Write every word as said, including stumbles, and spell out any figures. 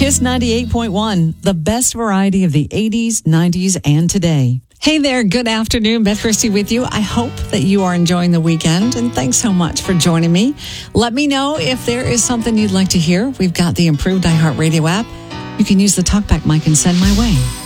Kiss ninety-eight point one, the best variety of the eighties, nineties, and today. Hey there, good afternoon. Beth Christie with you. I hope that you are enjoying the weekend, and thanks so much for joining me. Let me know if there is something you'd like to hear. We've got the improved iHeartRadio app. You can use the TalkBack mic and send my way.